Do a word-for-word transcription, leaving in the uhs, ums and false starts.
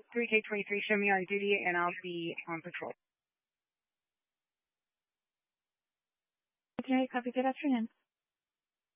three K twenty-three, show me on duty, and I'll be on patrol. Okay, copy. Good afternoon.